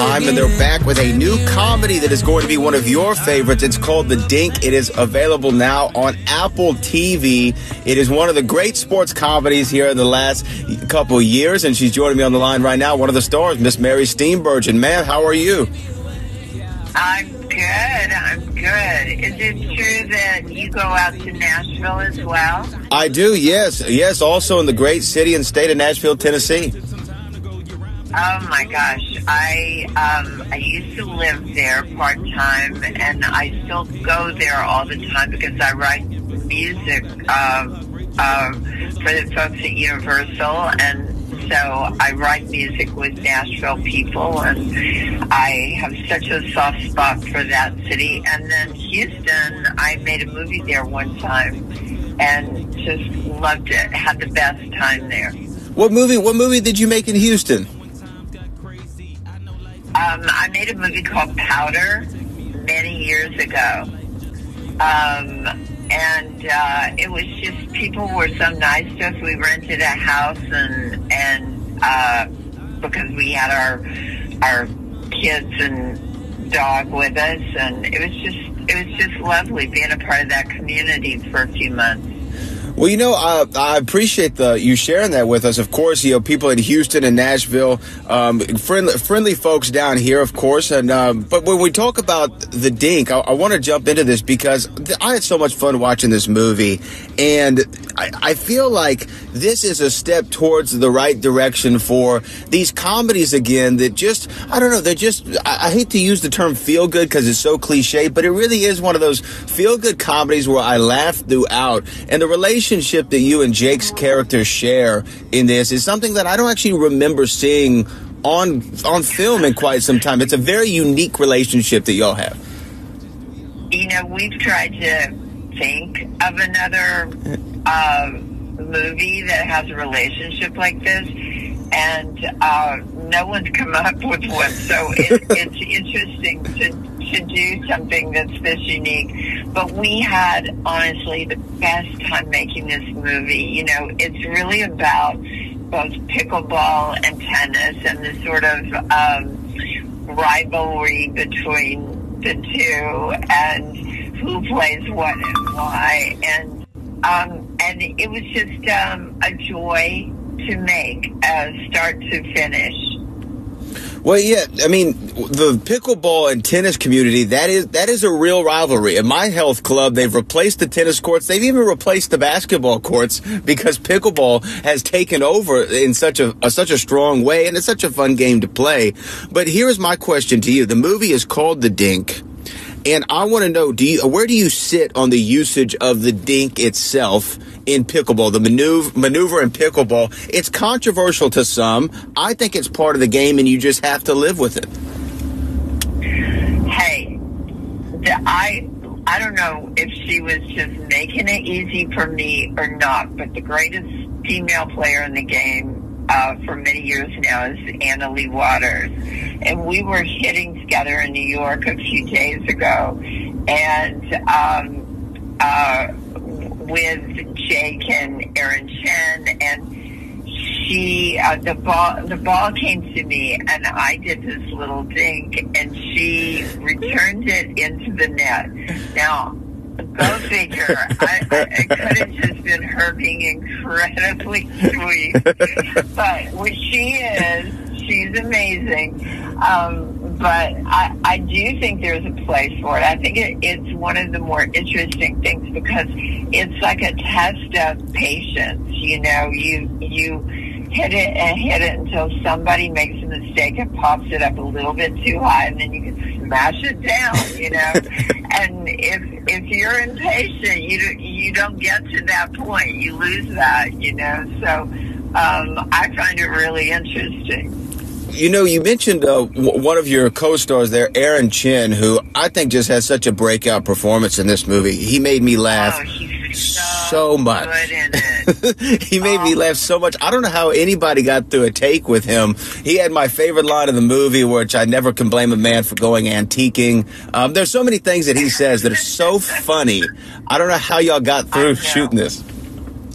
time, and they're back with a new comedy that is going to be one of your favorites. It's called The Dink. It is available now on Apple TV. It is one of the great sports comedies here in the last couple of years, and she's joining me on the line right now, one of the stars, Miss Mary Steenburgen. Ma'am, how are you? I'm good. Is it true that you go out to Nashville as well? I do, yes. Yes, also in the great city and state of Nashville, Tennessee. Oh my gosh, I used to live there part-time, and I still go there all the time because I write music for the folks at Universal, and so I write music with Nashville people, and I have such a soft spot for that city. And then Houston, I made a movie there one time and just loved it, had the best time there. What movie did you make in Houston? I made a movie called Powder many years ago. And it was just, people were so nice to us. We rented a house and because we had our kids and dog with us, and it was just lovely being a part of that community for a few months. Well, I appreciate you sharing that with us. Of course, people in Houston and Nashville, friendly folks down here, of course. And but when we talk about The Dink, I want to jump into this because I had so much fun watching this movie, and I feel like this is a step towards the right direction for these comedies again. That just, I don't know, they're just, I hate to use the term feel good because it's so cliche, but it really is one of those feel good comedies where I laugh throughout, and the relationship that you and Jake's character share in this is something that I don't actually remember seeing on film in quite some time. It's a very unique relationship that y'all have. We've tried to think of another movie that has a relationship like this, and no one's come up with one. So it's interesting to do something that's this unique. But we had, honestly, the best time making this movie. It's really about both pickleball and tennis and the sort of rivalry between the two and who plays what and why. And it was just a joy to make, start to finish. Well, yeah, I mean, the pickleball and tennis community, that is a real rivalry. At my health club, they've replaced the tennis courts. They've even replaced the basketball courts because pickleball has taken over in such a strong way, and it's such a fun game to play. But here's my question to you. The movie is called The Dink, and I want to know, where do you sit on the usage of the dink itself in pickleball, the maneuver in pickleball? It's controversial to some. I think it's part of the game, and you just have to live with it. Hey, I don't know if she was just making it easy for me or not, but the greatest female player in the game for many years now is Anna Lee Waters. And we were hitting together in New York a few days ago, and with Jake and Erin Chen, and she, the ball came to me, and I did this little dink, and she returned it into the net. Now, go figure. It could have just been her being incredibly sweet, but she's amazing. But I do think there's a place for it. I think it's one of the more interesting things because it's like a test of patience. You hit it and hit it until somebody makes a mistake and pops it up a little bit too high, and then you can smash it down, And if you're impatient, you don't get to that point. You lose that, So I find it really interesting. You mentioned one of your co-stars there, Erin Chen, who I think just has such a breakout performance in this movie. He made me laugh so much. Good in it. He made me laugh so much. I don't know how anybody got through a take with him. He had my favorite line of the movie, which I never can blame a man for going antiquing. There's so many things that he says that are so funny. I don't know how y'all got through shooting this.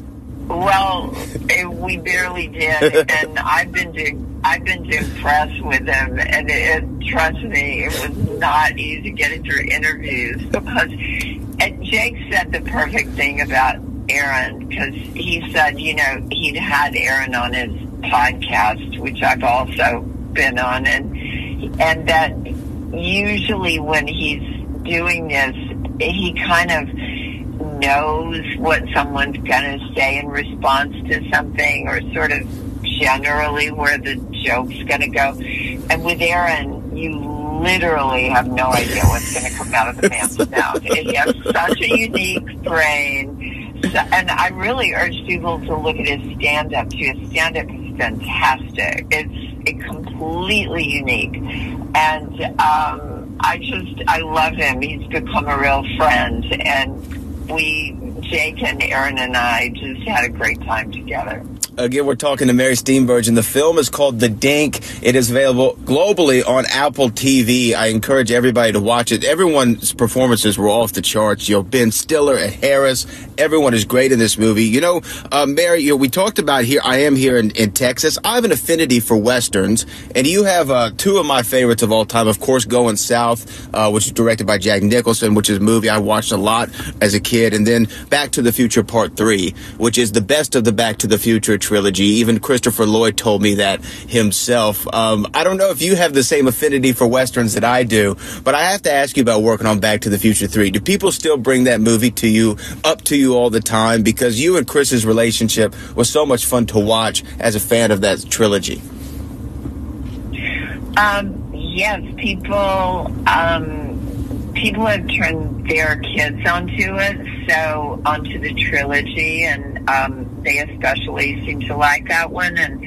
Well, we barely did, and I've been doing press with him, and trust me, it was not easy getting through interviews because Jake said the perfect thing about Aaron, because he said, he'd had Aaron on his podcast, which I've also been on, and that usually when he's doing this, he kind of knows what someone's going to say in response to something, or sort of generally where the joke's going to go. And with Aaron, you literally have no idea what's going to come out of the man's mouth. He has such a unique brain. So, and I really urge people to look at his stand-up, too. His stand-up is fantastic. It's completely unique. And I love him. He's become a real friend. And Jake and Aaron and I just had a great time together. Again, we're talking to Mary Steenburgen. The film is called The Dink. It is available globally on Apple TV. I encourage everybody to watch it. Everyone's performances were off the charts. Ben Stiller and Harris, everyone is great in this movie. Mary, we talked about here, I am here in Texas. I have an affinity for Westerns, and you have two of my favorites of all time. Of course, Going South, which is directed by Jack Nicholson, which is a movie I watched a lot as a kid, and then Back to the Future Part 3, which is the best of the Back to the Future trilogy. Even Christopher Lloyd told me that himself. I don't know if you have the same affinity for Westerns that I do, but I have to ask you about working on Back to the Future 3. Do people still bring that movie up to you all the time? Because you and Chris's relationship was so much fun to watch as a fan of that trilogy. Yes, people have turned their kids onto the trilogy, and they especially seem to like that one. And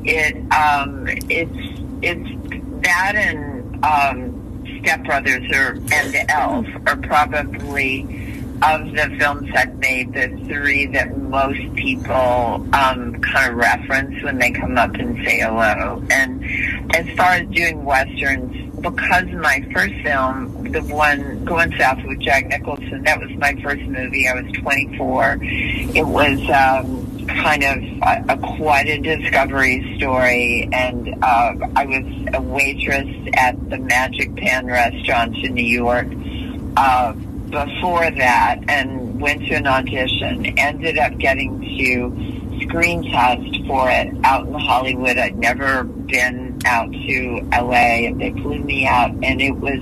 it's that and Step Brothers and Elf are probably, of the films I've made, the three that most people kind of reference when they come up and say hello. And as far as doing Westerns, because my first film, the one Going South with Jack Nicholson, that was my first movie. I was 24. It was kind of quite a discovery story, and I was a waitress at the Magic Pan restaurant in New York before that, and went to an audition, ended up getting to screen test for it out in Hollywood. I'd never been out to LA, and they flew me out, and it was,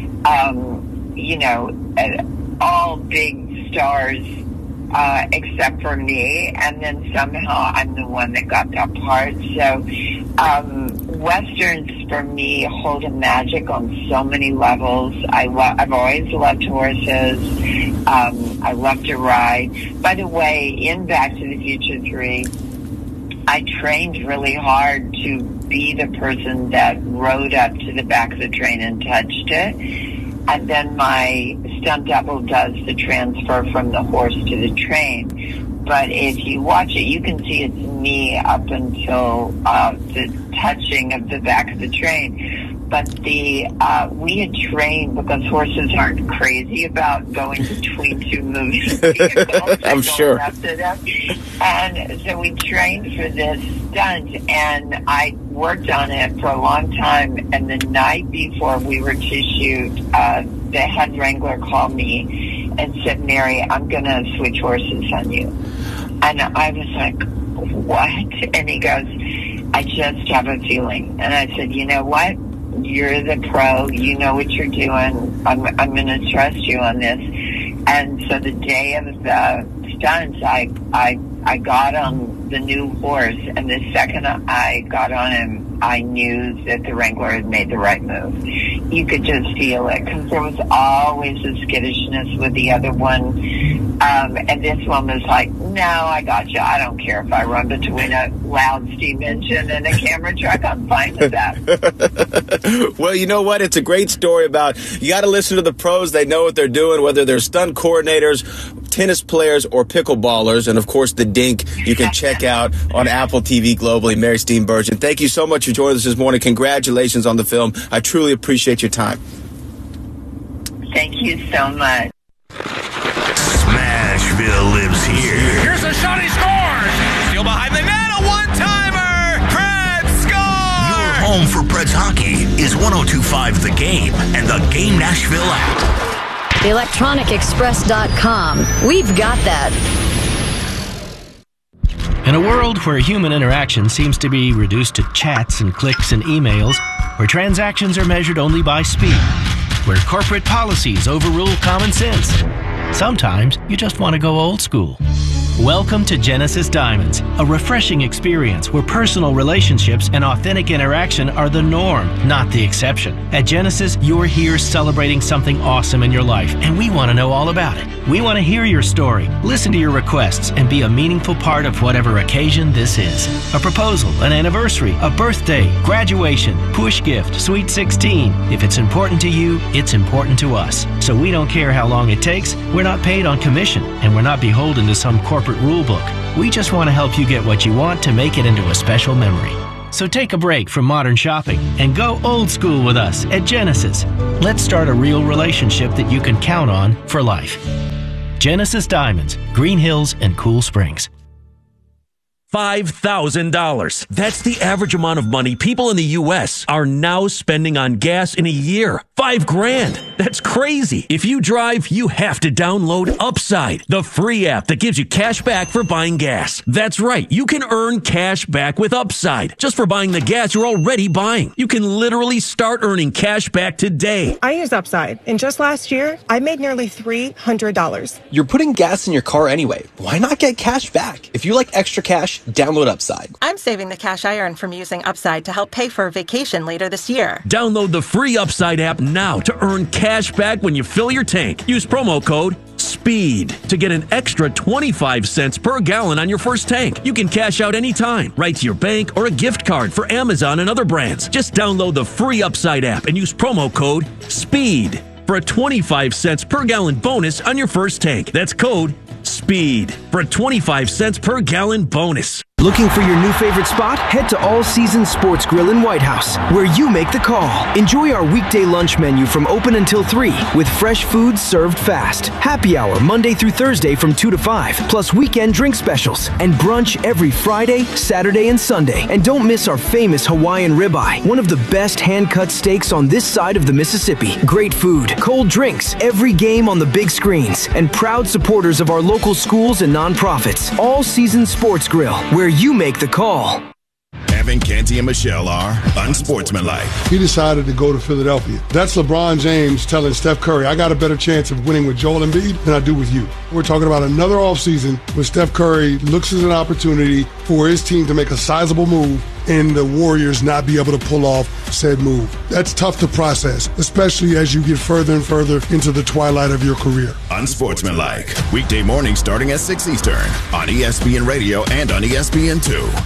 all big stars except for me, and then somehow I'm the one that got that part. So Westerns for me hold a magic on so many levels. I've always loved horses. I love to ride. By the way, in Back to the Future 3, I trained really hard to be the person that rode up to the back of the train and touched it. And then my stunt double does the transfer from the horse to the train. But if you watch it, you can see it's me up until the touching of the back of the train. But we had trained, because horses aren't crazy about going between two moving vehicles. I'm sure. After them. And so we trained for this stunt, and I worked on it for a long time. And the night before we were to shoot, the head wrangler called me and said, "Mary, I'm going to switch horses on you." And I was like, "What?" And he goes, "I just have a feeling." And I said, "You know what? You're the pro. You know what you're doing. I'm going to trust you on this." And so the day of the stunts, I got on the new horse, and the second I got on him, I knew that the wrangler had made the right move. You could just feel it, because there was always a skittishness with the other one. And this one was like, "No, I got you. I don't care if I run between a loud steam engine and a camera truck. I'm fine with that." Well, you know what? It's a great story about, you got to listen to the pros. They know what they're doing, whether they're stunt coordinators, tennis players, or pickleballers. And of course, The Dink, you can check out on Apple TV globally. Mary Steenburgen, thank you so much for joining us this morning. Congratulations on the film. I truly appreciate your time. Thank you so much. Smashville lives here. Here's a shot, he scores! home for Preds hockey is 102.5 The Game and the Game Nashville app. ElectronicExpress.com. We've got that. In a world where human interaction seems to be reduced to chats and clicks and emails, where transactions are measured only by speed, where corporate policies overrule common sense, sometimes you just want to go old school. Welcome to Genesis Diamonds, a refreshing experience where personal relationships and authentic interaction are the norm, not the exception. At Genesis, you're here celebrating something awesome in your life, and we want to know all about it. We want to hear your story, listen to your requests, and be a meaningful part of whatever occasion this is. A proposal, an anniversary, a birthday, graduation, push gift, sweet 16. If it's important to you, it's important to us. So we don't care how long it takes. We're not paid on commission, and we're not beholden to some corporate rule book. We just want to help you get what you want to make it into a special memory. So take a break from modern shopping and go old school with us at Genesis. Let's start a real relationship that you can count on for life. Genesis Diamonds, Green Hills and Cool Springs. $5,000. That's the average amount of money people in the U.S. are now spending on gas in a year. $5,000. That's crazy. If you drive, you have to download Upside, the free app that gives you cash back for buying gas. That's right. You can earn cash back with Upside just for buying the gas you're already buying. You can literally start earning cash back today. I use Upside, and just last year, I made nearly $300. You're putting gas in your car anyway. Why not get cash back? If you like extra cash, download Upside. I'm saving the cash I earn from using Upside to help pay for a vacation later this year. Download the free Upside app now to earn cash back when you fill your tank. Use promo code SPEED to get an extra 25 cents per gallon on your first tank. You can cash out anytime, right to your bank or a gift card for Amazon and other brands. Just download the free Upside app and use promo code SPEED for a 25 cents per gallon bonus on your first tank. That's code SPEED for a 25 cents per gallon bonus. Looking for your new favorite spot? Head to All Season Sports Grill in White House, where you make the call. Enjoy our weekday lunch menu from open until 3, with fresh foods served fast. Happy hour Monday through Thursday from 2 to 5, plus weekend drink specials. And brunch every Friday, Saturday, and Sunday. And don't miss our famous Hawaiian ribeye, one of the best hand-cut steaks on this side of the Mississippi. Great food, cold drinks, every game on the big screens, and proud supporters of our local schools and nonprofits. All Season Sports Grill, where you make the call. Evan, Canty, and Michelle are unsportsmanlike. He decided to go to Philadelphia. That's LeBron James telling Steph Curry, I got a better chance of winning with Joel Embiid than I do with you. We're talking about another offseason where Steph Curry looks at an opportunity for his team to make a sizable move and the Warriors not be able to pull off said move. That's tough to process, especially as you get further and further into the twilight of your career. Unsportsmanlike. Weekday mornings starting at 6 Eastern on ESPN Radio and on ESPN2.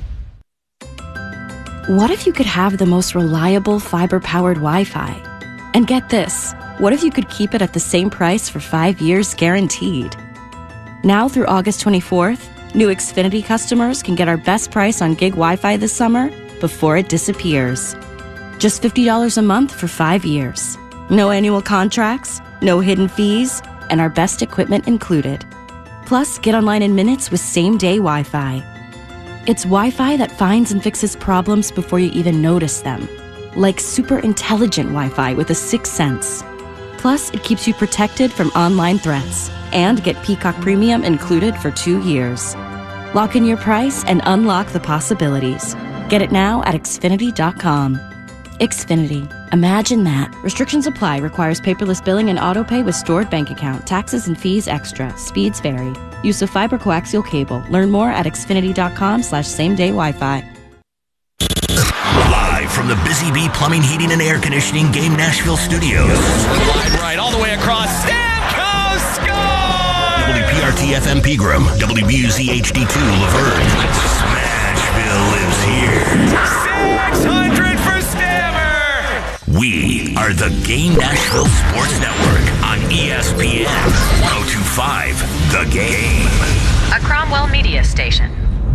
What if you could have the most reliable fiber-powered Wi-Fi? And get this, what if you could keep it at the same price for 5 years guaranteed? Now through August 24th, new Xfinity customers can get our best price on gig Wi-Fi this summer before it disappears. Just $50 a month for 5 years. No annual contracts, no hidden fees, and our best equipment included. Plus, get online in minutes with same-day Wi-Fi. It's Wi-Fi that finds and fixes problems before you even notice them. Like super intelligent Wi-Fi with a 6th sense. Plus, it keeps you protected from online threats. And get Peacock Premium included for 2 years. Lock in your price and unlock the possibilities. Get it now at Xfinity.com. Xfinity. Imagine that. Restrictions apply. Requires paperless billing and autopay with stored bank account. Taxes and fees extra. Speeds vary. Use of fiber coaxial cable. Learn more at Xfinity.com/same-day Wi-Fi. Live from the Busy Bee Plumbing, Heating, and Air Conditioning Game Nashville Studios. Wide right, all the way across. Stamkos scores! WPRT FM Pegram, WBUZ HD2 Laverne. Smashville lives here. 600 for Stammer! We are the Game Nashville Sports Network on ESPN 102.5 The Game. A Cromwell media station.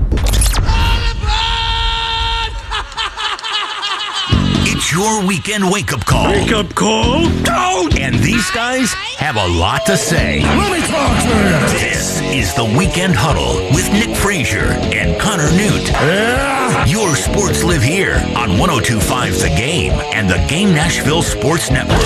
It's your weekend wake-up call. Wake-up call? Go! And these guys have a lot to say. Let me talk to you. This This is the Weekend Huddle with Nick Frazier and Connor Newt. Your sports live here on 102.5 The Game and the Game Nashville Sports Network.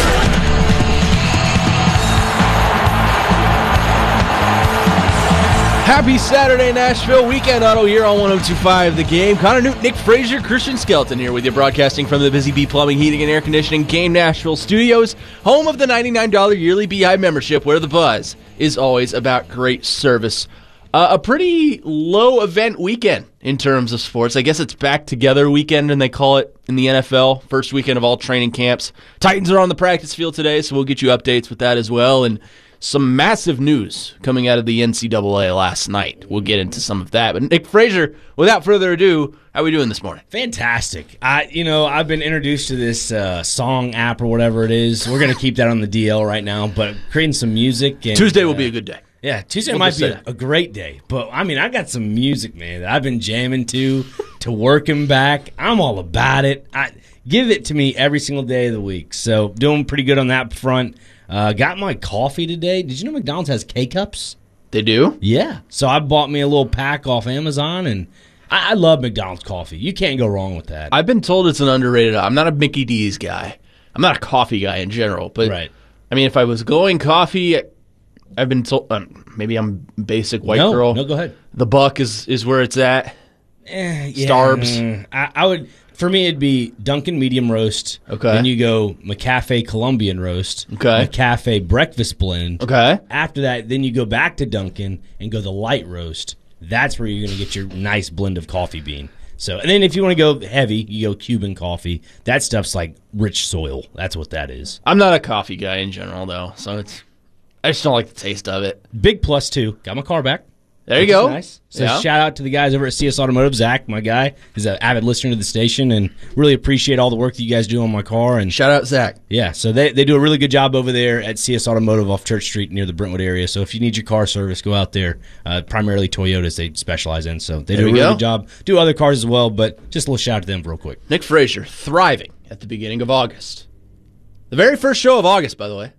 Happy Saturday, Nashville. Weekend Auto here on 102.5 The Game. Connor Newt, Nick Frazier, Christian Skelton here with you, broadcasting from the Busy Bee Plumbing, Heating, and Air Conditioning Game Nashville Studios, home of the $99 yearly Beehive membership, where the buzz is always about great service. A pretty low-event weekend in terms of sports. I guess it's back together weekend, and they call it in the NFL, first weekend of all training camps. Titans are on the practice field today, so we'll get you updates with that as well, and some massive news coming out of the NCAA last night. We'll get into some of that. But Nick Frazier, without further ado, how are we doing this morning? Fantastic. I've been introduced to this song app or whatever it is. We're going to keep that on the DL right now, but creating some music. And, Tuesday will be a good day. Yeah, Tuesday might be a great day. But, I got some music, man, that I've been jamming to working back. I'm all about it. Give it to me every single day of the week. So doing pretty good on that front. Got my coffee today. Did you know McDonald's has K-Cups? They do? Yeah. So I bought me a little pack off Amazon, and I love McDonald's coffee. You can't go wrong with that. I've been told it's an underrated. I'm not a Mickey D's guy. I'm not a coffee guy in general. But, right. I mean, if I was going coffee, I've been told maybe I'm basic white girl. No, go ahead. The Buck is where it's at. Yeah. Starbs. I would. For me, it'd be Dunkin' Medium Roast. Okay. Then you go McCafe Colombian Roast. Okay. McCafe Breakfast Blend. Okay. After that, then you go back to Dunkin' and go the Light Roast. That's where you're going to get your nice blend of coffee bean. So, and then if you want to go heavy, you go Cuban coffee. That stuff's like rich soil. That's what that is. I'm not a coffee guy in general, though, so I just don't like the taste of it. Big plus, too. Got my car back. There you go. Nice. So shout out to the guys over at CS Automotive. Zach, my guy, is an avid listener to the station, and really appreciate all the work that you guys do on my car. And shout out Zach. Yeah, so they do a really good job over there at CS Automotive off Church Street near the Brentwood area. So if you need your car service, go out there. Primarily Toyotas they specialize in, so they do a really good job. Do other cars as well, but just a little shout out to them real quick. Nick Frazier, thriving at the beginning of August. The very first show of August, by the way.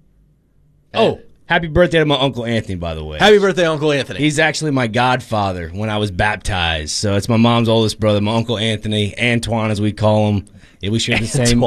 Happy birthday to my Uncle Anthony, by the way. Happy birthday, Uncle Anthony. He's actually my godfather when I was baptized. So it's my mom's oldest brother, my Uncle Anthony, Antoine as we call him. Yeah, we share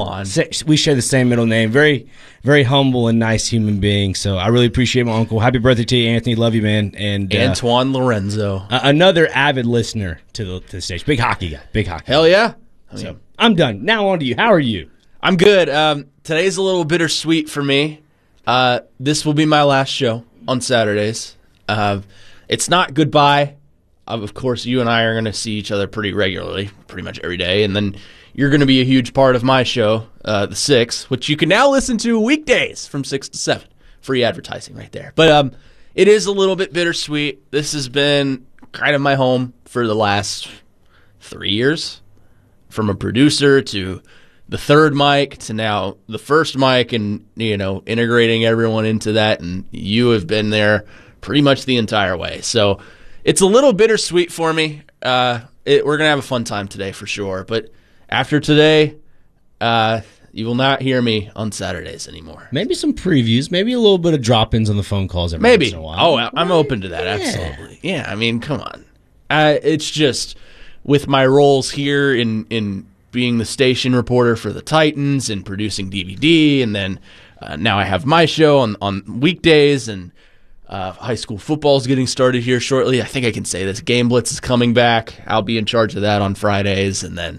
the same middle name. Very, very humble and nice human being. So I really appreciate my uncle. Happy birthday to you, Anthony. Love you, man. And Antoine Lorenzo, another avid listener to the stage. Big hockey guy. Big hockey. Hell yeah. So I'm done. Now on to you. How are you? I'm good. Today's a little bittersweet for me. This will be my last show on Saturdays. It's not goodbye. Of course, you and I are going to see each other pretty regularly, pretty much every day. And then you're going to be a huge part of my show, The 6, which you can now listen to weekdays from 6 to 7. Free advertising right there. But it is a little bit bittersweet. This has been kind of my home for the last 3 years. From a producer to the third mic to now the first mic, and integrating everyone into that, and you have been there pretty much the entire way. So it's a little bittersweet for me. We're gonna have a fun time today for sure, but after today, you will not hear me on Saturdays anymore. Maybe some previews, maybe a little bit of drop-ins on the phone calls every once in a while. Oh, I'm open to that, absolutely. Yeah, I mean, come on. It's just with my roles here in being the station reporter for the Titans and producing DVD, and then now I have my show on weekdays, and high school football is getting started here shortly. I think I can say this. Game Blitz is coming back. I'll be in charge of that on Fridays, and then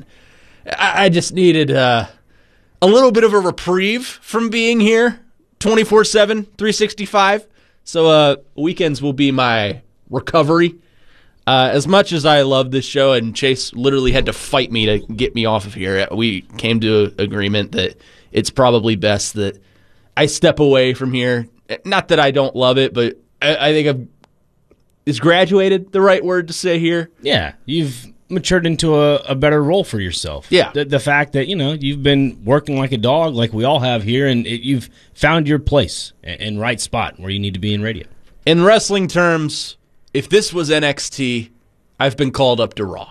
I just needed a little bit of a reprieve from being here 24/7, 365. So weekends will be my recovery. As much as I love this show, and Chase literally had to fight me to get me off of here, we came to an agreement that it's probably best that I step away from here. Not that I don't love it, but I think is graduated the right word to say here? Yeah, you've matured into a better role for yourself. Yeah. The fact that, you've been working like a dog like we all have here, and you've found your place and right spot where you need to be in radio. In wrestling terms, if this was NXT, I've been called up to Raw.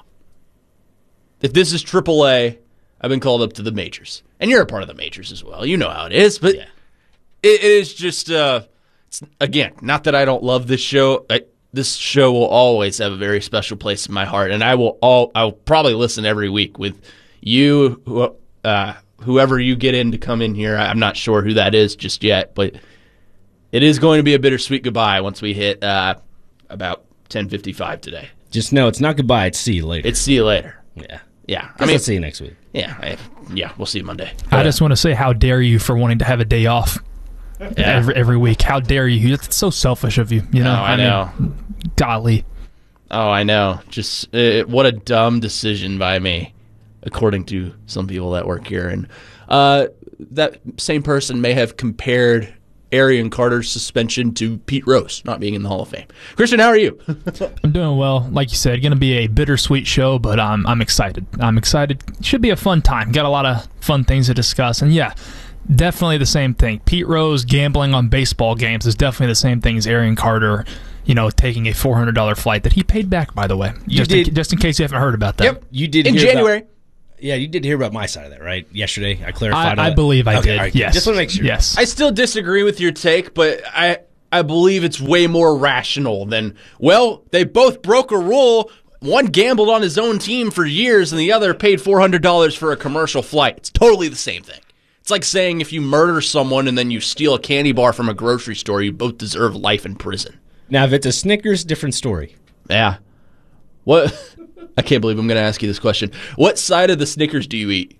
If this is AAA, I've been called up to the majors. And you're a part of the majors as well. You know how it is, but it is just again, not that I don't love this show. This show will always have a very special place in my heart, and I'll probably listen every week with you, whoever you get in to come in here. I'm not sure who that is just yet, but it is going to be a bittersweet goodbye once we hit about 10:55 today. Just know it's not goodbye. It's see you later. It's see you later. Yeah. I'll see you next week. Yeah, we'll see you Monday. I just want to say, how dare you for wanting to have a day off every week? How dare you? It's so selfish of you. You know. I know. Golly. Oh, I know. Just what a dumb decision by me, according to some people that work here. And that same person may have compared Arian Carter's suspension to Pete Rose not being in the Hall of Fame. Christian, how are you? I'm doing well. Like you said, going to be a bittersweet show, but I'm excited. I'm excited. Should be a fun time. Got a lot of fun things to discuss. And yeah, definitely the same thing. Pete Rose gambling on baseball games is definitely the same thing as Arian Carter, taking a $400 flight that he paid back, by the way. Just in case you haven't heard about that. Yep. You did in January. Yeah, you did hear about my side of that, right? Yesterday, I clarified. I believe I did. Right, yes. Just want to make sure. Yes. I still disagree with your take, but I believe it's way more rational than, well, they both broke a rule. One gambled on his own team for years, and the other paid $400 for a commercial flight. It's totally the same thing. It's like saying if you murder someone and then you steal a candy bar from a grocery store, you both deserve life in prison. Now, if it's a Snickers, different story. Yeah. What? I can't believe I'm going to ask you this question. What side of the Snickers do you eat?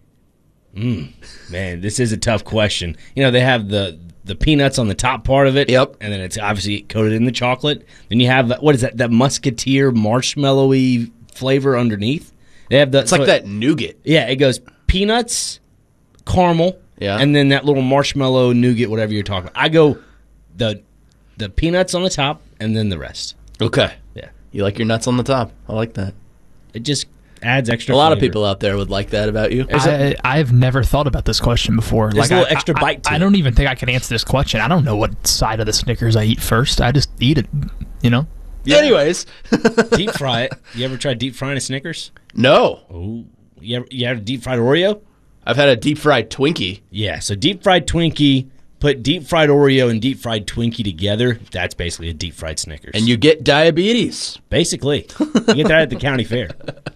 Man, this is a tough question. They have the peanuts on the top part of it. Yep. And then it's obviously coated in the chocolate. Then you have, what is that Musketeer marshmallowy flavor underneath. They have It's like that nougat. Yeah, it goes peanuts, caramel, and then that little marshmallow nougat, whatever you're talking about. I go the peanuts on the top and then the rest. Okay. Yeah. You like your nuts on the top. I like that. It just adds extra A lot flavor. of people out there would like that about you. I've never thought about this question before. There's a little extra bite to it. I don't even think I can answer this question. I don't know what side of the Snickers I eat first. I just eat it, Yeah. Anyways. Deep fry it. You ever tried deep frying a Snickers? No. Oh, you have a deep fried Oreo? I've had a deep fried Twinkie. Yeah, so deep fried Twinkie, put deep fried Oreo and deep fried Twinkie together. That's basically a deep fried Snickers. And you get diabetes. Basically. You get that at the county fair.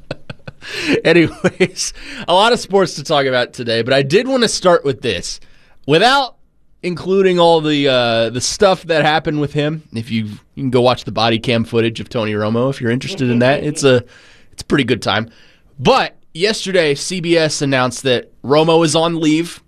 Anyways, a lot of sports to talk about today, but I did want to start with this. Without including all the stuff that happened with him, you can go watch the body cam footage of Tony Romo if you're interested in that. It's a pretty good time. But yesterday, CBS announced that Romo is on leave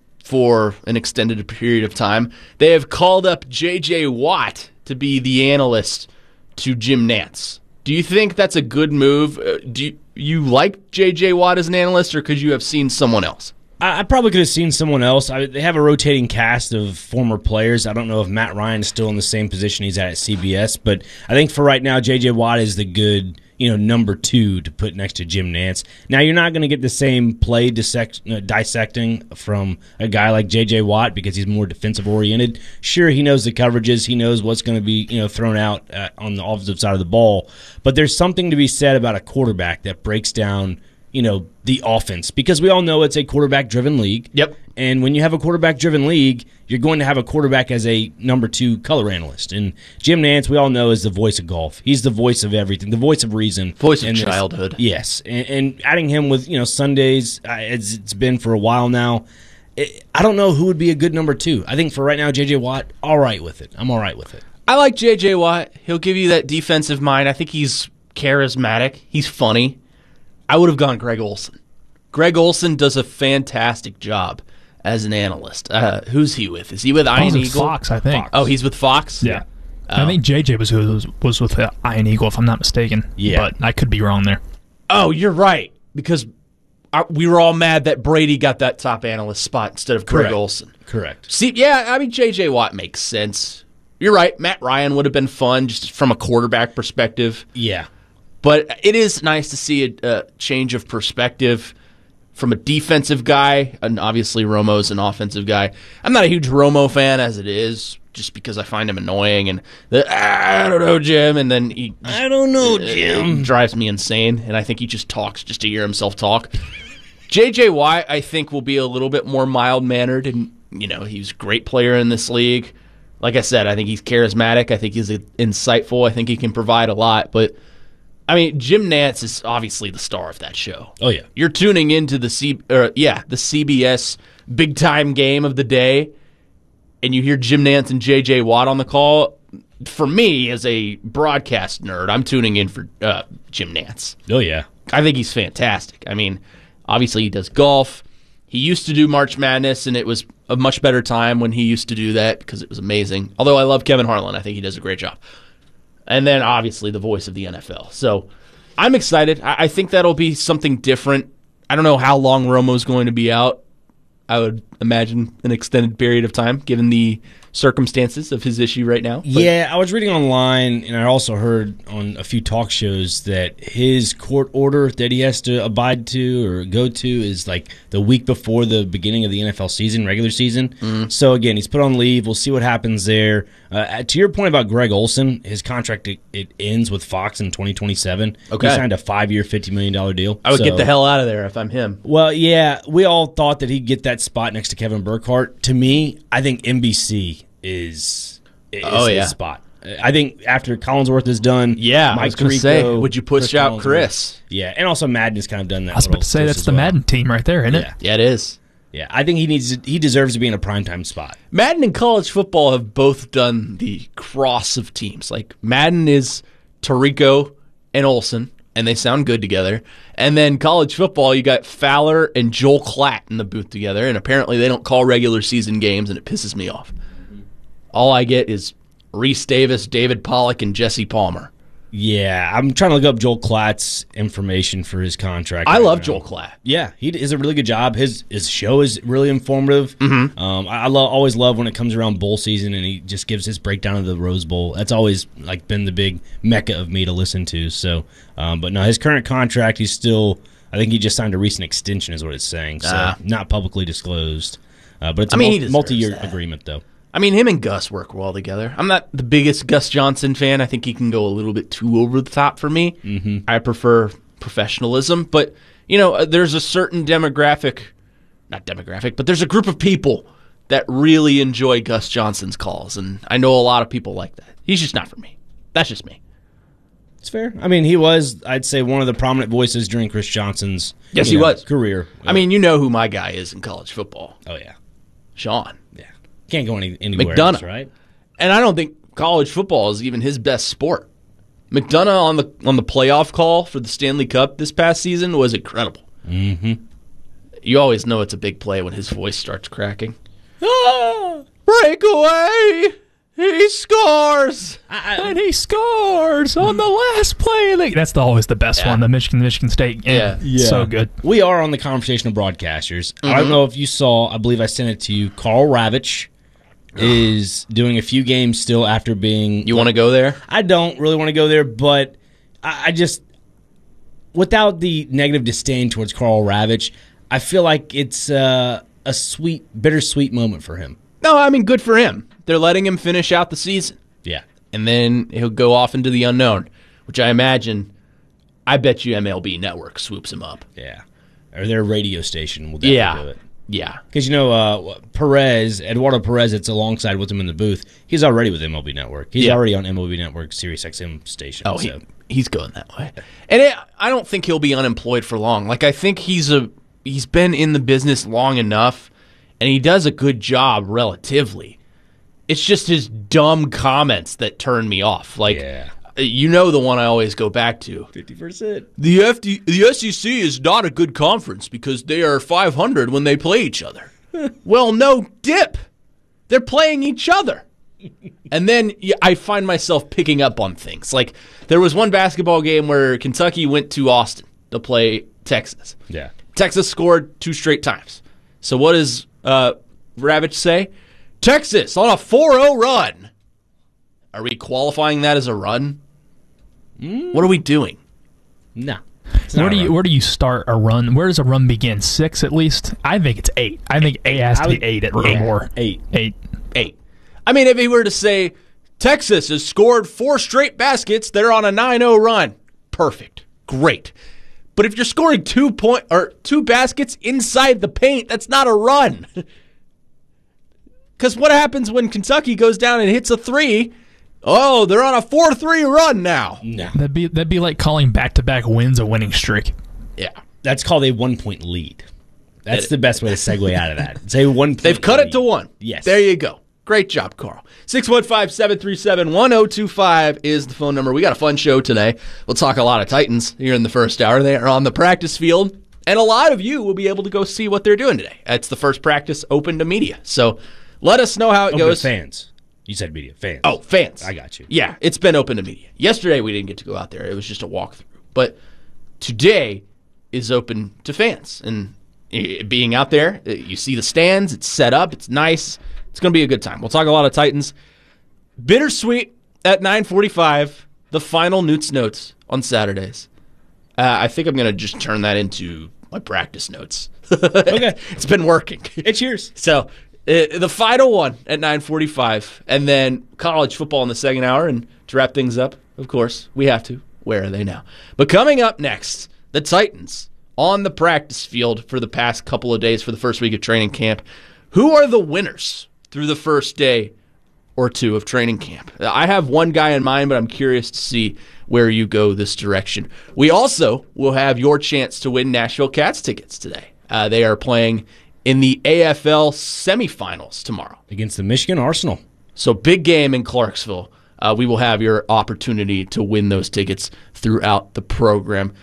for an extended period of time. They have called up J.J. Watt to be the analyst to Jim Nantz. Do you think that's a good move? Do you like J.J. Watt as an analyst, or could you have seen someone else? I probably could have seen someone else. They have a rotating cast of former players. I don't know if Matt Ryan is still in the same position he's at CBS, but I think for right now, J.J. Watt is the good number 2 to put next to Jim Nantz. Now, you're not going to get the same play dissecting from a guy like J.J. Watt because he's more defensive-oriented. Sure, he knows the coverages. He knows what's going to be thrown out on the offensive side of the ball. But there's something to be said about a quarterback that breaks down the offense, because we all know it's a quarterback-driven league. Yep. And when you have a quarterback-driven league, you're going to have a quarterback as a number 2 color analyst. And Jim Nantz, we all know, is the voice of golf. He's the voice of everything, the voice of reason. Voice of childhood. Yes. And adding him with, Sundays, as it's been for a while now, I don't know who would be a good number 2. I think for right now, J.J. Watt, all right with it. I'm all right with it. I like J.J. Watt. He'll give you that defensive mind. I think he's charismatic. He's funny. I would have gone Greg Olsen. Greg Olsen does a fantastic job as an analyst. Who's he with? Is he with Iron Eagle? Fox, I think. Oh, he's with Fox? Yeah. I think JJ was with Iron Eagle, if I'm not mistaken. Yeah. But I could be wrong there. Oh, you're right. Because we were all mad that Brady got that top analyst spot instead of Greg Olsen. Correct. See, yeah, J.J. Watt makes sense. You're right. Matt Ryan would have been fun just from a quarterback perspective. Yeah. But it is nice to see a change of perspective from a defensive guy, and obviously Romo's an offensive guy. I'm not a huge Romo fan as it is, just because I find him annoying and I don't know, Jim, and then I don't know, Jim, drives me insane, and I think he just talks just to hear himself talk. J.J. Watt, I think, will be a little bit more mild-mannered, and he's a great player in this league. Like I said, I think he's charismatic. I think he's insightful. I think he can provide a lot. But, I mean, Jim Nantz is obviously the star of that show. Oh, yeah. You're tuning into the CBS big-time game of the day, and you hear Jim Nantz and J.J. Watt on the call. For me, as a broadcast nerd, I'm tuning in for Jim Nantz. Oh, yeah. I think he's fantastic. I mean, obviously he does golf. He used to do March Madness, and it was a much better time when he used to do that because it was amazing. Although I love Kevin Harlan. I think he does a great job. And then, obviously, the voice of the NFL. So I'm excited. I think that'll be something different. I don't know how long Romo's going to be out. I would imagine an extended period of time, given the circumstances of his issue right now. But yeah, I was reading online, and I also heard on a few talk shows that his court order that he has to abide to or go to is like the week before the beginning of the NFL season, regular season. So, again, he's put on leave. We'll see what happens there. To your point about Greg Olsen, his contract, it ends with Fox in 2027. Okay. He signed a 5-year, $50 million deal. I would get the hell out of there if I'm him. Well, yeah, we all thought that he'd get that spot next to Kevin Burkhardt. To me, I think NBC is his spot. I think after Collinsworth is done, Mike I was going to say, would you push out Chris? Yeah, and also Madden has kind of done that. I was about to say that's the Madden team right there, isn't it? Yeah, it is. Yeah, I think he deserves to be in a primetime spot. Madden and college football have both done the cross of teams. Like Madden is Tirico and Olsen, and they sound good together. And then college football, you got Fowler and Joel Klatt in the booth together, and apparently they don't call regular season games, and it pisses me off. All I get is Reese Davis, David Pollock, and Jesse Palmer. Yeah, I'm trying to look up Joel Klatt's information for his contract. I love Joel Klatt. Yeah, he does a really good job. His show is really informative. I always love when it comes around bowl season and he just gives his breakdown of the Rose Bowl. That's always like been the big mecca of me to listen to. So, but no, his current contract, he's still. I think he just signed a recent extension, is what it's saying. So not publicly disclosed, but it's a multi-year agreement though. I mean, him and Gus work well together. I'm not the biggest Gus Johnson fan. I think he can go a little bit too over the top for me. I prefer professionalism. But, there's a certain but there's a group of people that really enjoy Gus Johnson's calls. And I know a lot of people like that. He's just not for me. That's just me. It's fair. I mean, he was, I'd say, one of the prominent voices during Chris Johnson's career. I mean, you know who my guy is in college football. Oh, yeah. Sean. Yeah. Can't go anywhere McDonough, else, right? And I don't think college football is even his best sport. McDonough on the playoff call for the Stanley Cup this past season was incredible. You always know it's a big play when his voice starts cracking. Breakaway! He scores! And he scores on the last play. That's always the best one, the Michigan State game. Yeah. So good. We are on the conversation of broadcasters. I don't know if you saw, I believe I sent it to you, Carl Ravitch is doing a few games still after being... You want to go there? I don't really want to go there, but I just... Without the negative disdain towards Carl Ravitch, I feel like it's a bittersweet moment for him. No, I mean, good for him. They're letting him finish out the season. Yeah. And then he'll go off into the unknown, which I bet you MLB Network swoops him up. Yeah. Or their radio station will definitely do it. Yeah. Because, Eduardo Perez, it's alongside with him in the booth. He's already with MLB Network. He's already on MLB Network, Sirius XM station. Oh, he's going that way. And I don't think he'll be unemployed for long. Like, I think he's been in the business long enough, and he does a good job relatively. It's just his dumb comments that turn me off. Like, the one I always go back to. 50%. The SEC is not a good conference because they are 500 when they play each other. Well, no dip. They're playing each other. And then I find myself picking up on things. Like, there was one basketball game where Kentucky went to Austin to play Texas. Yeah. Texas scored 2 straight times. So what does Ravitch say? Texas on a 4-0 run. Are we qualifying that as a run? What are we doing? No. Where do you start a run? Where does a run begin? 6 at least? I think it's 8. I think it has to be 8 at more. 8. I mean, if he were to say, Texas has scored 4 straight baskets, they're on a 9-0 run. Perfect. Great. But if you're scoring 2 baskets inside the paint, that's not a run. Because what happens when Kentucky goes down and hits a 3? Oh, they're on a 4-3 run now. No. That'd be like calling back-to-back wins a winning streak. Yeah. That's called a 1-point lead. That's the best way to segue out of that. Say 1 point. They've cut it to 1. Yes. There you go. Great job, Carl. 615-737-1025 is the phone number. We got a fun show today. We'll talk a lot of Titans here in the first hour. They are on the practice field, and a lot of you will be able to go see what they're doing today. It's the first practice open to media. So let us know how it goes. To fans. You said media. Fans. Oh, fans. I got you. Yeah, it's been open to media. Yesterday we didn't get to go out there. It was just a walkthrough. But today is open to fans. And being out there, you see the stands. It's set up. It's nice. It's going to be a good time. We'll talk a lot of Titans. Bittersweet at 9:45, the final Newt's Notes on Saturdays. I think I'm going to just turn that into my practice notes. Okay. It's been working. It's yours. So the final one at 9:45, and then college football in the second hour. And to wrap things up, of course, we have to. Where are they now? But coming up next, the Titans on the practice field for the past couple of days for the first week of training camp. Who are the winners through the first day or two of training camp? I have one guy in mind, but I'm curious to see where you go this direction. We also will have your chance to win Nashville Cats tickets today. They are playing in the AFL semifinals tomorrow against the Michigan Arsenal. So big game in Clarksville. We will have your opportunity to win those tickets throughout the program.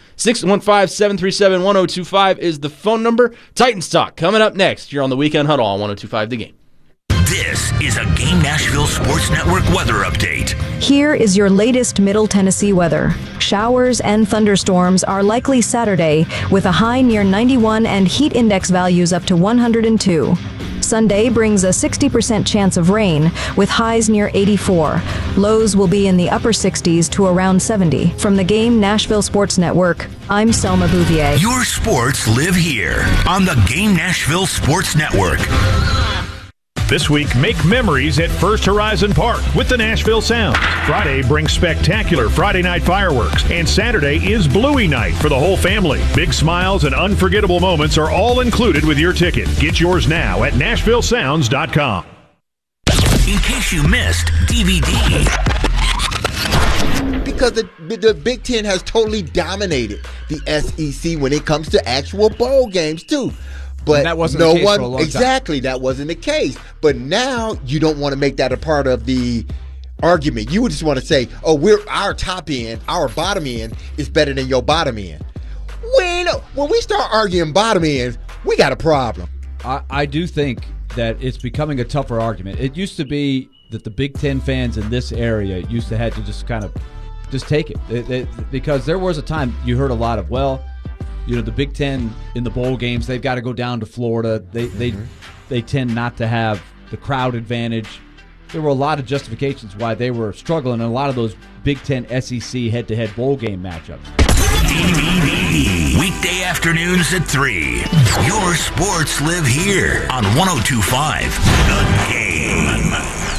615-737-1025 is the phone number. Titans Talk coming up next. You're on the Weekend Huddle on 102.5 The Game. This is a Game Nashville Sports Network weather update. Here is your latest Middle Tennessee weather. Showers and thunderstorms are likely Saturday, with a high near 91 and heat index values up to 102. Sunday brings a 60% chance of rain, with highs near 84. Lows will be in the upper 60s to around 70. From the Game Nashville Sports Network, I'm Selma Bouvier. Your sports live here on the Game Nashville Sports Network. This week, make memories at First Horizon Park with the Nashville Sounds. Friday brings spectacular Friday night fireworks, and Saturday is Bluey Night for the whole family. Big smiles and unforgettable moments are all included with your ticket. Get yours now at NashvilleSounds.com. In case you missed DVD. Because the Big Ten has totally dominated the SEC when it comes to actual bowl games, too. But that wasn't the case for a long time. Exactly, that wasn't the case. But now you don't want to make that a part of the argument. You would just want to say, "Oh, our top end, our bottom end is better than your bottom end." When we start arguing bottom ends, we got a problem. I do think that it's becoming a tougher argument. It used to be that the Big Ten fans in this area used to have to just kind of just take it, because there was a time you heard a lot of, the Big Ten in the bowl games, they've got to go down to Florida. They tend not to have the crowd advantage. There were a lot of justifications why they were struggling in a lot of those Big Ten SEC head-to-head bowl game matchups. Weekday afternoons at 3. Your sports live here on 102.5 The Game.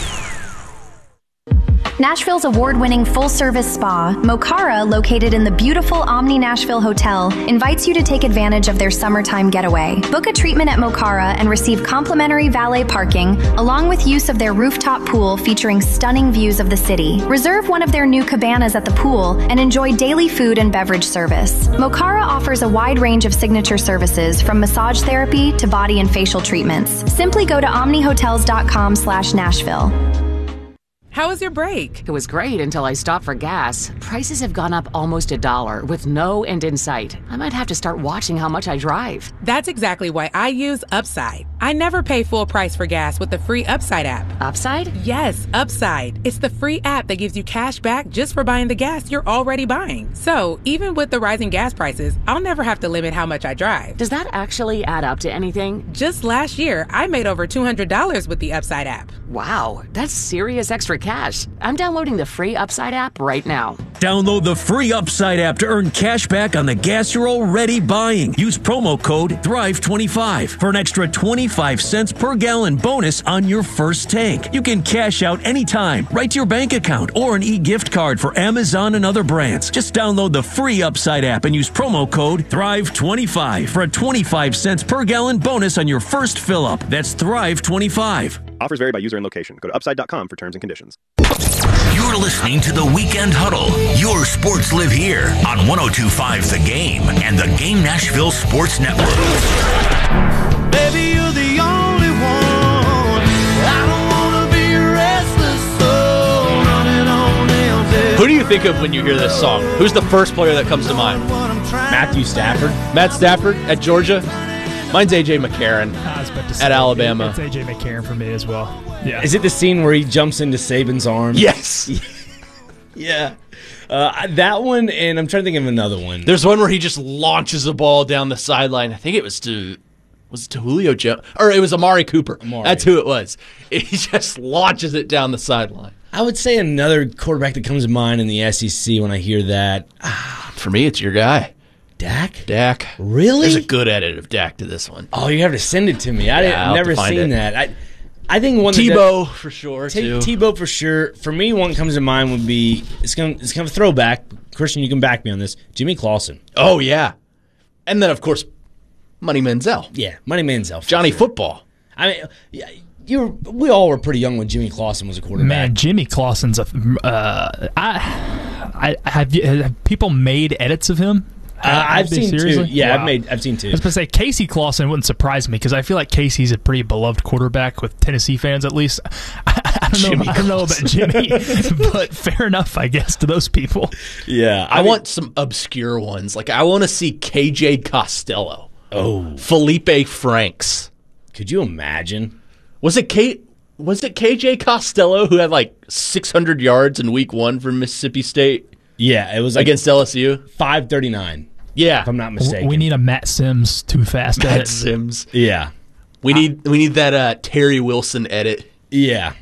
Nashville's award-winning full-service spa, Mocara, located in the beautiful Omni Nashville Hotel, invites you to take advantage of their summertime getaway. Book a treatment at Mocara and receive complimentary valet parking, along with use of their rooftop pool featuring stunning views of the city. Reserve one of their new cabanas at the pool and enjoy daily food and beverage service. Mocara offers a wide range of signature services, from massage therapy to body and facial treatments. Simply go to omnihotels.com/Nashville. How was your break? It was great until I stopped for gas. Prices have gone up almost $1 with no end in sight. I might have to start watching how much I drive. That's exactly why I use Upside. I never pay full price for gas with the free Upside app. Upside? Yes, Upside. It's the free app that gives you cash back just for buying the gas you're already buying. So even with the rising gas prices, I'll never have to limit how much I drive. Does that actually add up to anything? Just last year, I made over $200 with the Upside app. Wow, that's serious extra cash. I'm downloading the free Upside app right now. Download the free Upside app to earn cash back on the gas you're already buying. Use promo code THRIVE25 for an extra 25 cents per gallon bonus on your first tank. You can cash out anytime, right to your bank account, or an e-gift card for Amazon and other brands. Just download the free Upside app and use promo code THRIVE25 for a 25 cents per gallon bonus on your first fill-up. That's THRIVE25. Offers vary by user and location. Go to upside.com for terms and conditions. You're listening to the Weekend Huddle. Your sports live here on 102.5 The Game and the Game Nashville Sports Network. Baby, you're the only one. I don't want to be a restless soul running on empty. Who do you think of when you hear this song? Who's the first player that comes to mind? Matthew Stafford. Matt Stafford at Georgia. Mine's A.J. McCarron at Alabama. It's A.J. McCarron for me as well. Yeah. Is it the scene where he jumps into Saban's arms? Yes. Yeah. That one, and I'm trying to think of another one. There's one where he just launches a ball down the sideline. I think it was to Julio Jones? Or it was Amari Cooper. That's who it was. He just launches it down the sideline. I would say another quarterback that comes to mind in the SEC when I hear that. For me, it's your guy. Dak? Really? There's a good edit of Dak to this one. Oh, you have to send it to me. I've never seen that. I think one Tebow for sure, too. Tebow for sure. For me, one comes to mind would be, it's kind of a throwback. Christian, you can back me on this. Jimmy Clausen. Oh, yeah. And then, of course, Money Manziel. Yeah, Money Manziel. Johnny Football. I mean, we all were pretty young when Jimmy Clausen was a quarterback. Man, Jimmy Clausen's have people made edits of him? I've seen two. Yeah, wow. I've seen two. I was going to say Casey Clausen wouldn't surprise me because I feel like Casey's a pretty beloved quarterback with Tennessee fans at least. I don't know about Jimmy, but fair enough, I guess, to those people. Yeah, I want some obscure ones. Like I want to see KJ Costello. Oh, Felipe Franks. Could you imagine? Was it KJ Costello who had like 600 yards in week 1 for Mississippi State? Yeah, it was like against LSU. 539. Yeah, if I'm not mistaken. We need a Matt Sims too fast Matt edit. Sims. Yeah, we need that Terry Wilson edit. Yeah,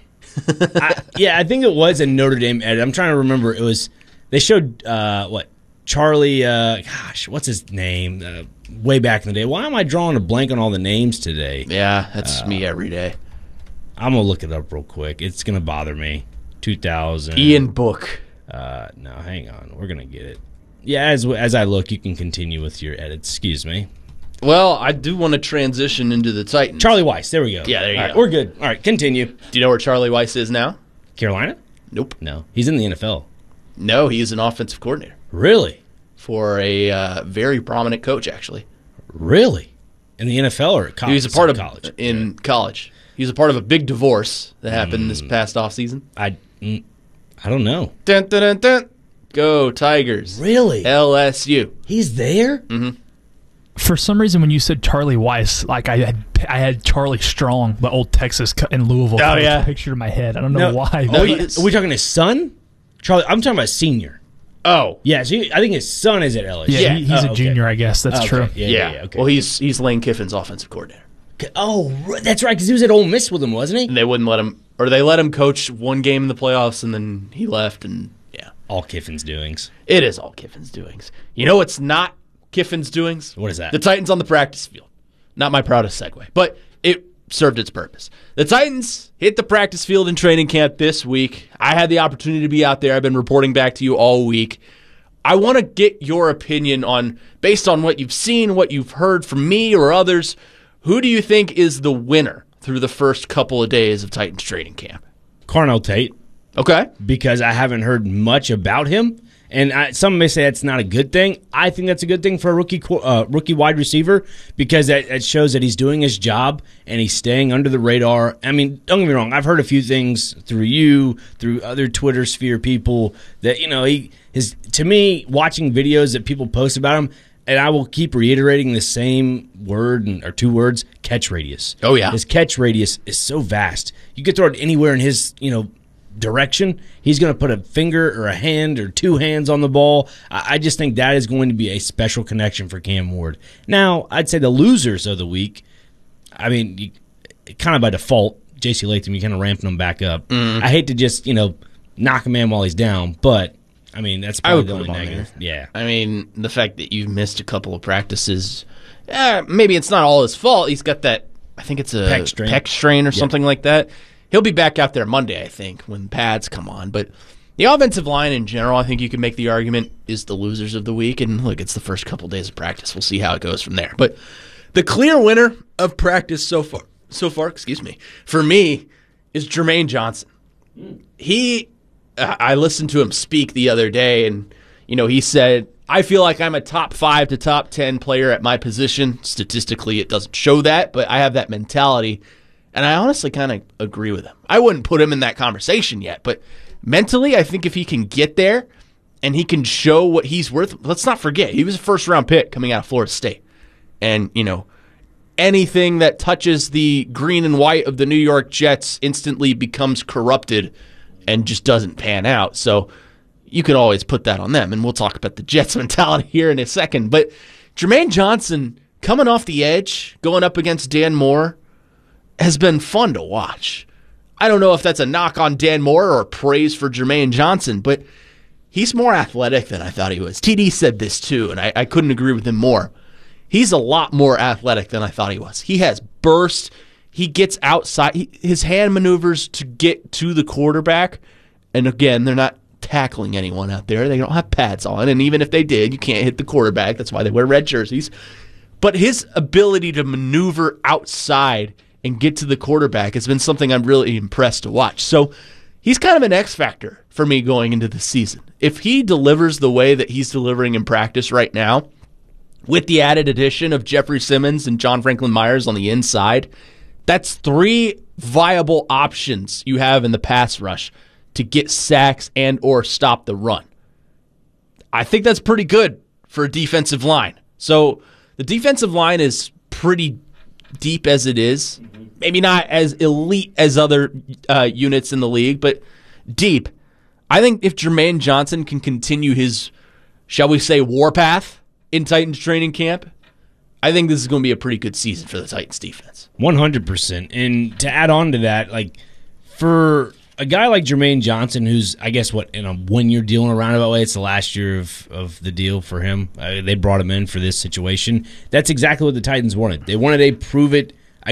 I think it was a Notre Dame edit. I'm trying to remember. It was they showed Charlie. What's his name? Way back in the day. Why am I drawing a blank on all the names today? Yeah, that's me every day. I'm gonna look it up real quick. It's gonna bother me. 2000. Ian Book. No, hang on. We're going to get it. Yeah, as I look, you can continue with your edits. Excuse me. Well, I do want to transition into the Titans. Charlie Weiss. There we go. Yeah, there you go. Right, we're good. All right, continue. Do you know where Charlie Weiss is now? Carolina? Nope. No. He's in the NFL. No, he's an offensive coordinator. Really? For a very prominent coach, actually. Really? In the NFL or college? He was a part of college. In college. He was a part of a big divorce that happened this past offseason. I don't know. Dun, dun, dun, dun. Go Tigers. Really? LSU. He's there? Mm-hmm. For some reason, when you said Charlie Weiss, like I had Charlie Strong, the old Texas in Louisville. Oh, yeah. Picture in my head. I don't know why. Are we talking his son? Charlie. I'm talking about senior. Oh. Yeah, so I think his son is at LSU. Yeah, he's a junior, I guess. That's true. Yeah. Okay. Well, he's Lane Kiffin's offensive coordinator. Oh, that's right, because he was at Ole Miss with him, wasn't he? And they wouldn't let him, or they let him coach one game in the playoffs, and then he left, and yeah. All Kiffin's doings. It is all Kiffin's doings. You know what's not Kiffin's doings? What is that? The Titans on the practice field. Not my proudest segue, but it served its purpose. The Titans hit the practice field in training camp this week. I had the opportunity to be out there. I've been reporting back to you all week. I want to get your opinion on, based on what you've seen, what you've heard from me or others, who do you think is the winner through the first couple of days of Titans training camp? Carnell Tate. Okay. Because I haven't heard much about him. And some may say that's not a good thing. I think that's a good thing for a rookie wide receiver because it shows that he's doing his job and he's staying under the radar. I mean, don't get me wrong. I've heard a few things through you, through other Twitter sphere people that, to me, watching videos that people post about him, and I will keep reiterating the same word or two words, catch radius. Oh, yeah. His catch radius is so vast. You could throw it anywhere in his, direction. He's going to put a finger or a hand or two hands on the ball. I just think that is going to be a special connection for Cam Ward. Now, I'd say the losers of the week, I mean, kind of by default, J.C. Latham, you kind of ramping him back up. I hate to just, knock a man while he's down, but I mean, that's probably the only negative. Yeah. I mean, the fact that you've missed a couple of practices, maybe it's not all his fault. He's got that, I think it's a pec strain or something like that. He'll be back out there Monday, I think, when pads come on. But the offensive line in general, I think you can make the argument, is the losers of the week. And look, it's the first couple days of practice. We'll see how it goes from there. But the clear winner of practice so far, for me, is Jermaine Johnson. I listened to him speak the other day, and he said, I feel like I'm a top 5 to top 10 player at my position. Statistically, it doesn't show that, but I have that mentality, and I honestly kind of agree with him. I wouldn't put him in that conversation yet, but mentally, I think if he can get there and he can show what he's worth, let's not forget, he was a first-round pick coming out of Florida State. And, anything that touches the green and white of the New York Jets instantly becomes corrupted and just doesn't pan out. So you can always put that on them, and we'll talk about the Jets mentality here in a second. But Jermaine Johnson coming off the edge, going up against Dan Moore, has been fun to watch. I don't know if that's a knock on Dan Moore or praise for Jermaine Johnson, but he's more athletic than I thought he was. TD said this too, and I couldn't agree with him more. He's a lot more athletic than I thought he was. He has burst. He gets outside. His hand maneuvers to get to the quarterback. And again, they're not tackling anyone out there. They don't have pads on. And even if they did, you can't hit the quarterback. That's why they wear red jerseys. But his ability to maneuver outside and get to the quarterback has been something I'm really impressed to watch. So he's kind of an X factor for me going into the season. If he delivers the way that he's delivering in practice right now, with the added addition of Jeffrey Simmons and John Franklin Myers on the inside, that's 3 viable options you have in the pass rush to get sacks and or stop the run. I think that's pretty good for a defensive line. So the defensive line is pretty deep as it is. Maybe not as elite as other units in the league, but deep. I think if Jermaine Johnson can continue his, shall we say, warpath in Titans training camp, I think this is going to be a pretty good season for the Titans defense. 100%. And to add on to that, for a guy like Jermaine Johnson, who's, I guess, in a 1-year deal in a roundabout way, it's the last year of the deal for him. They brought him in for this situation. That's exactly what the Titans wanted. They wanted a prove-it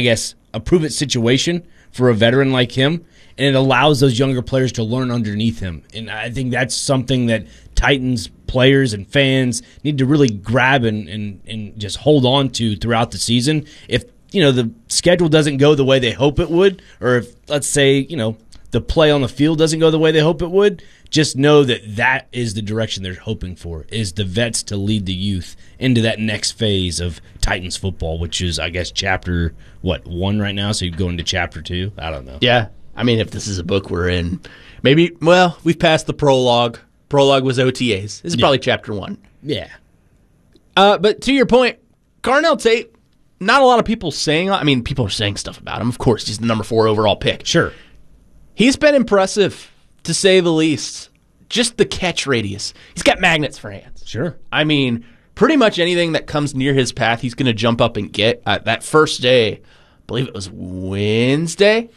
situation for a veteran like him, and it allows those younger players to learn underneath him. And I think that's something that Titans players and fans need to really grab and just hold on to throughout the season. If the schedule doesn't go the way they hope it would, or if, let's say, the play on the field doesn't go the way they hope it would, just know that is the direction they're hoping for, is the vets to lead the youth into that next phase of Titans football, which is, I guess, chapter 1 right now, so you go into chapter 2. I don't know. Yeah. I mean, if this is a book we're in, we've passed the prologue. Prologue was OTAs. This is probably chapter 1. Yeah. But to your point, Carnell Tate, not a lot of people saying, people are saying stuff about him. Of course, he's the number 4 overall pick. Sure. He's been impressive, to say the least. Just the catch radius. He's got magnets for hands. Sure. Pretty much anything that comes near his path, he's going to jump up and get. That first day, I believe it was Wednesday,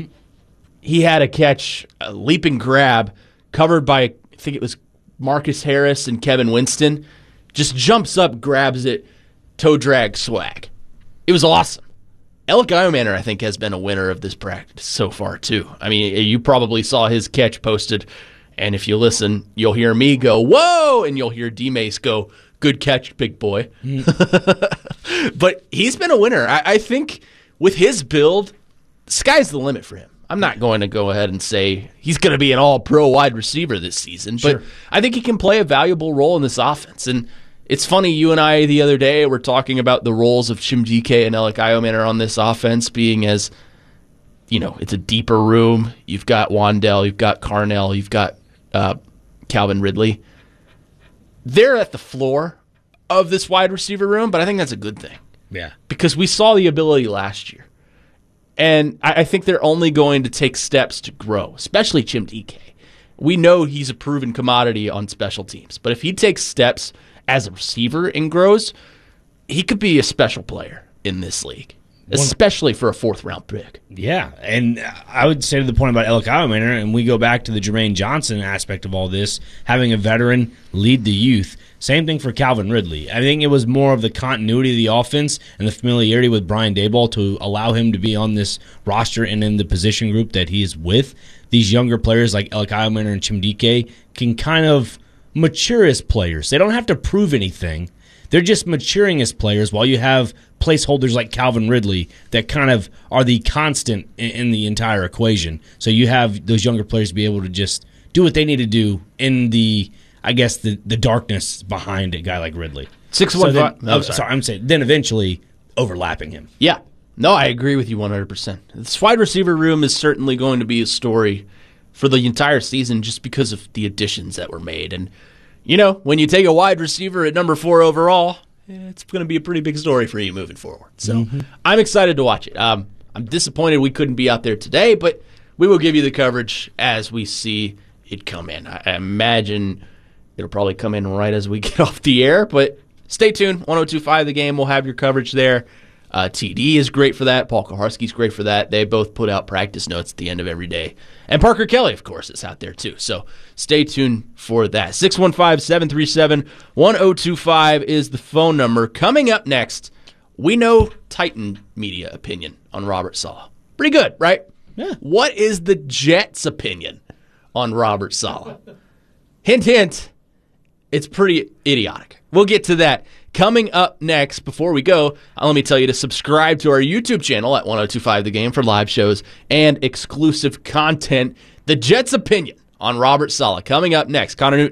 he had a catch, a leap and grab, covered by, I think it was Marcus Harris and Kevin Winston. Just jumps up, grabs it, toe drag swag. It was awesome. Alec Iomanner, I think, has been a winner of this practice so far, too. You probably saw his catch posted, and if you listen, you'll hear me go, whoa, and you'll hear D-Mace go, good catch, big boy. But he's been a winner. I think with his build, the sky's the limit for him. I'm not going to go ahead and say he's going to be an all-pro wide receiver this season, but I think he can play a valuable role in this offense. And it's funny, you and I the other day were talking about the roles of Chimdike and Alec Iomanner on this offense being as, it's a deeper room. You've got Wandell, you've got Carnell, you've got Calvin Ridley. They're at the floor of this wide receiver room, but I think that's a good thing. Yeah. Because we saw the ability last year. And I think they're only going to take steps to grow, especially Chimdike. We know he's a proven commodity on special teams, but if he takes steps as a receiver and grows, he could be a special player in this league, especially for a 4th-round pick. Yeah, and I would say to the point about Alec Iomanner, and we go back to the Jermaine Johnson aspect of all this, having a veteran lead the youth. Same thing for Calvin Ridley. I think it was more of the continuity of the offense and the familiarity with Brian Daboll to allow him to be on this roster and in the position group that he is with. These younger players like Alec Iomanner and Chimdike can kind of mature as players. They don't have to prove anything. they're just maturing as players while you have placeholders like Calvin Ridley that kind of are the constant in the entire equation. So you have those younger players to be able to just do what they need to do in the darkness behind a guy like Ridley. 615. I'm saying then eventually overlapping him. Yeah. No, I agree with you 100%. This wide receiver room is certainly going to be a story for the entire season just because of the additions that were made. And, when you take a wide receiver at number 4 overall, it's going to be a pretty big story for you moving forward. So I'm excited to watch it. I'm disappointed we couldn't be out there today, but we will give you the coverage as we see it come in. I imagine it'll probably come in right as we get off the air, but stay tuned. 102.5 The Game will have your coverage there. TD is great for that. Paul Koharski's great for that. They both put out practice notes at the end of every day. And Parker Kelly, of course, is out there too. So stay tuned for that. 615-737-1025 is the phone number. Coming up next, we know Titan media opinion on Robert Saleh. Pretty good, right? Yeah. What is the Jets' opinion on Robert Saleh? Hint, hint, it's pretty idiotic. We'll get to that. Coming up next, before we go, let me tell you to subscribe to our YouTube channel at 102.5 The Game for live shows and exclusive content. The Jets' opinion on Robert Saleh coming up next. Connor Newton.